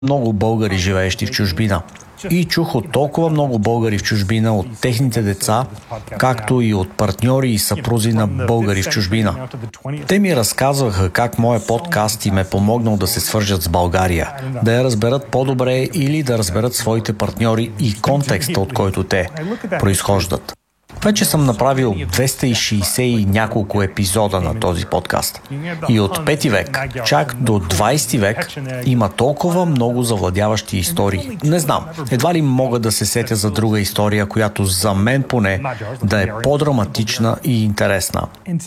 много българи, живеещи в чужбина. И чух от толкова много българи в чужбина, от техните деца, както и от партньори и съпрузи на българи в чужбина. Те ми разказваха как моят подкаст им е помогнал да се свържат с България, да я разберат по-добре или да разберат своите партньори и контекста, от който те произхождат. Вече съм направил 260 и няколко епизода на този подкаст. И от 5 век, чак до 20 век, има толкова много завладяващи истории. Не знам, едва ли мога да се сетя за друга история, която за мен поне да е по-драматична и интересна.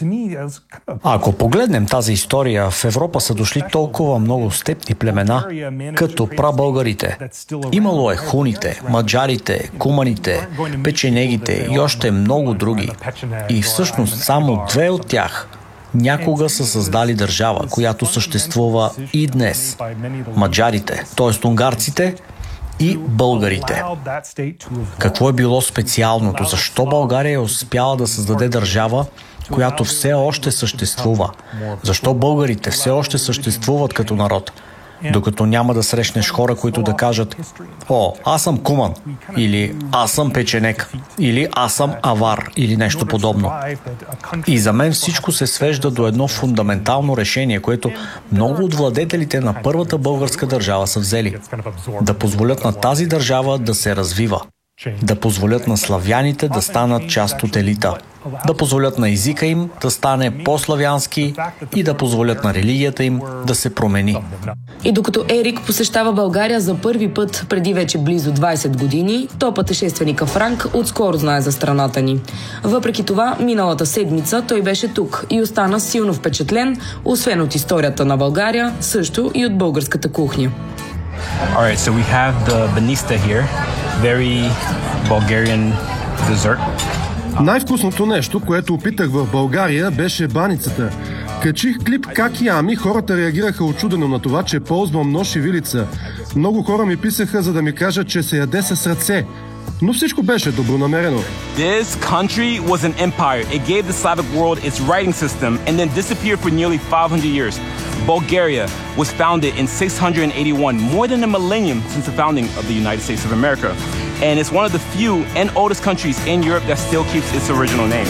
Ако погледнем тази история, в Европа са дошли толкова много степни племена, като прабългарите. Имало е хуните, маджарите, куманите, печенегите и още много други. И всъщност само две от тях някога са създали държава, която съществува и днес. Маджарите, т.е. унгарците, и българите. Какво е било специалното? Защо България е успяла да създаде държава, която все още съществува? Защо българите все още съществуват като народ? Докато няма да срещнеш хора, които да кажат: "О, аз съм куман", или "Аз съм печенек", или "Аз съм авар", или нещо подобно. И за мен всичко се свежда до едно фундаментално решение, което много от владетелите на първата българска държава са взели. Да позволят на тази държава да се развива. Да позволят на славяните да станат част от елита. Да позволят на езика им да стане по-славянски и да позволят на религията им да се промени. И докато Ерик посещава България за първи път преди вече близо 20 години, то пътешественика Франк отскоро знае за страната ни. Въпреки това, миналата седмица той беше тук и остана силно впечатлен, освен от историята на България, също и от българската кухня. Alright, so we have the banista here. Very Bulgarian dessert. Най-вкусното нещо, което опитах в България, беше баницата. Качих клип как ям и хората реагираха очудено на това, че ползвам нож и вилица. Много хора ми писаха, за да ми кажат, че се яде с ръце. Но всичко беше добронамерено. This country was an empire. It gave the Slavic world its writing system and then disappeared for nearly 500 years. Bulgaria was founded in 681, more than a millennium since the founding of the United States of America. And it's one of the few and oldest countries in Europe that still keeps its original name.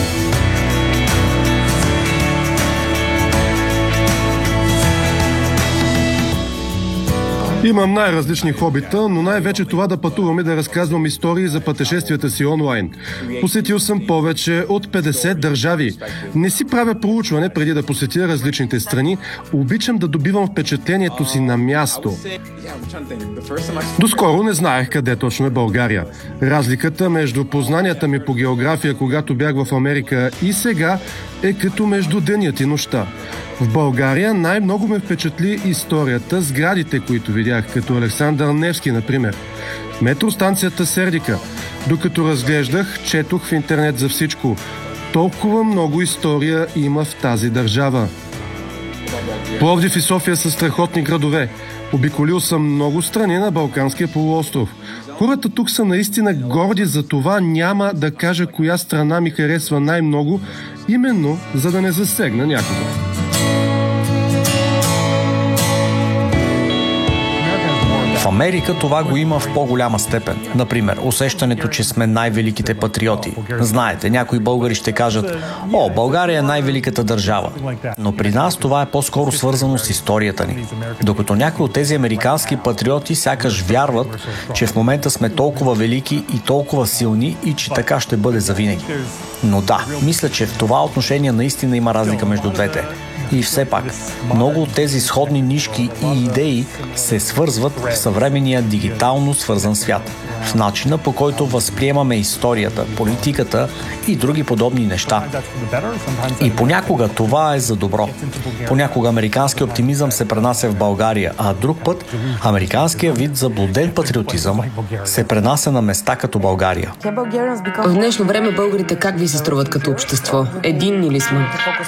Имам най-различни хобита, но най-вече това да пътувам и да разказвам истории за пътешествията си онлайн. Посетил съм повече от 50 държави. Не си правя проучване преди да посетя различните страни. Обичам да добивам впечатлението си на място. Доскоро не знаех къде точно е България. Разликата между познанията ми по география, когато бях в Америка, и сега е като между денят и нощта. В България най-много ме впечатли историята, сградите, които видях, като Александър Невски, например. Метростанцията Сердика. Докато разглеждах, четох в интернет за всичко. Толкова много история има в тази държава. Пловдив и София са страхотни градове. Обиколил съм много страни на Балканския полуостров. Хората тук са наистина горди, за това няма да кажа коя страна ми харесва най-много, именно за да не засегна някого. В Америка това го има в по-голяма степен. Например, усещането, че сме най-великите патриоти. Знаете, някои българи ще кажат: "О, България е най-великата държава." Но при нас това е по-скоро свързано с историята ни. Докато някои от тези американски патриоти сякаш вярват, че в момента сме толкова велики и толкова силни и че така ще бъде завинаги. Но да, мисля, че в това отношение наистина има разлика между двете. И все пак, много от тези сходни нишки и идеи се свързват в съвременния дигитално свързан свят, в начина, по който възприемаме историята, политиката и други подобни неща. И понякога това е за добро. Понякога американски оптимизъм се пренася в България, а друг път американския вид заблуден патриотизъм се пренася на места като България. В днешно време българите как ви се струват като общество? Единни ли сме?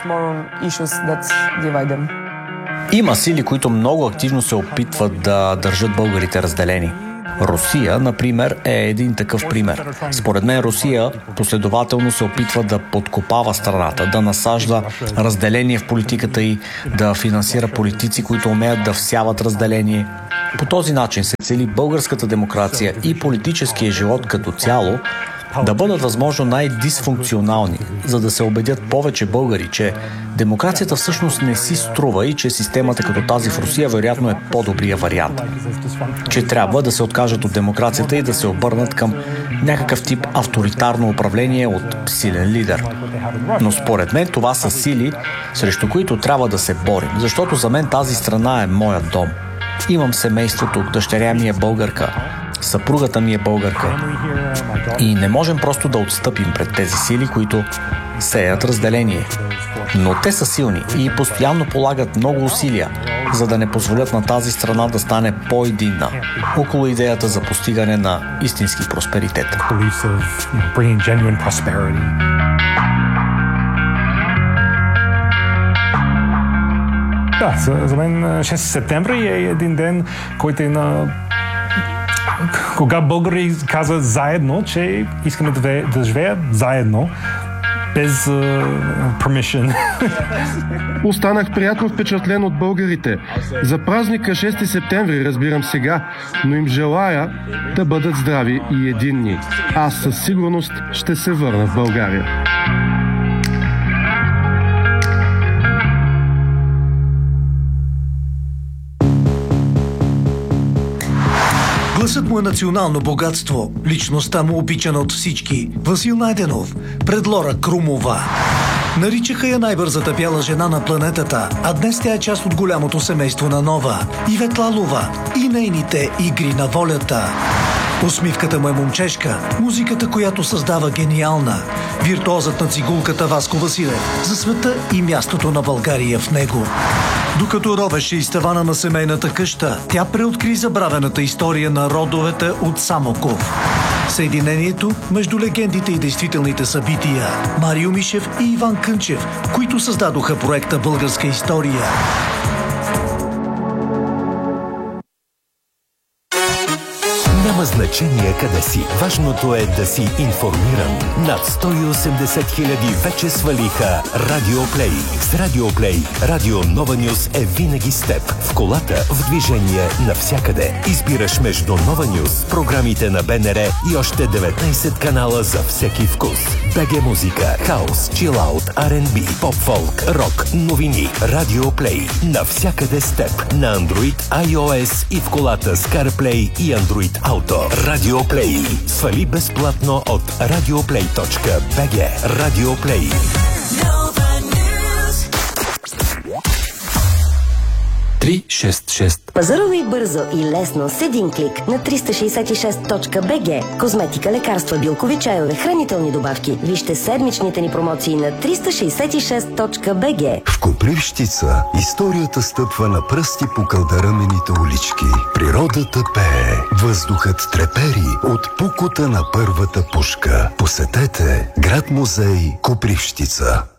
Има сили, които много активно се опитват да държат българите разделени. Русия, например, е един такъв пример. Според мен Русия последователно се опитва да подкопава страната, да насажда разделение в политиката и да финансира политици, които умеят да всяват разделение. По този начин се цели българската демокрация и политическия живот като цяло да бъдат възможно най-дисфункционални, за да се убедят повече българи, че демокрацията всъщност не си струва и че системата като тази в Русия вероятно е по-добрия вариант. Че трябва да се откажат от демокрацията и да се обърнат към някакъв тип авторитарно управление от силен лидер. Но според мен това са сили, срещу които трябва да се борим, защото за мен тази страна е моят дом. Имам семейство тук, дъщеря ми е българка, съпругата ми е българка. И не можем просто да отстъпим пред тези сили, които сеят разделение. Но те са силни и постоянно полагат много усилия, за да не позволят на тази страна да стане по-единна около идеята за постигане на истински просперитет. Да, за мен 6 септември е един ден, който е на... Кога българи казват заедно, че искаме да живеят заедно, без permission. Останах приятно впечатлен от българите. За празника 6 септември разбирам сега, но им желая да бъдат здрави и единни. Аз със сигурност ще се върна в България. Гласът му е национално богатство. Личността му обичана от всички. Васил Найденов, пред Лора Крумова. Наричаха я най-бързата бяла жена на планетата, а днес тя е част от голямото семейство на Нова. Ивет Лалова и нейните игри на волята. Усмивката му е момчешка, музиката, която създава гениална. Виртуозът на цигулката Васко Василев за света и мястото на България в него. Докато ровеше из тавана на семейната къща, тя преоткри забравената история на родовете от Самоков. Съединението между легендите и действителните събития. Марио Мишев и Иван Кънчев, които създадоха проекта Българска история. Няма значение къде си. Важното е да си информиран. Над 180 хиляди вече свалиха Радиоплей. С Радиоплей Радио Нова Нюс е винаги с теб. В колата, в движение, навсякъде. Избираш между Нова Нюс, програмите на БНР и още 19 канала за всеки вкус. БГ музика, хаус, чилаут, R&B, поп-фолк, рок, новини. Радиоплей. Навсякъде с теб. На Android, iOS и в колата с CarPlay и Android Auto. Радиоплей. Свали безплатно от radioplay.bg. Радиоплей. Пазарувай бързо и лесно с един клик на 366.bg. Козметика, лекарства, билкови чайове, хранителни добавки. Вижте седмичните ни промоции на 366.bg. В Копривщица историята стъпва на пръсти по кълдарамените улички. Природата пее, въздухът трепери от пукота на първата пушка. Посетете град-музей Копривщица.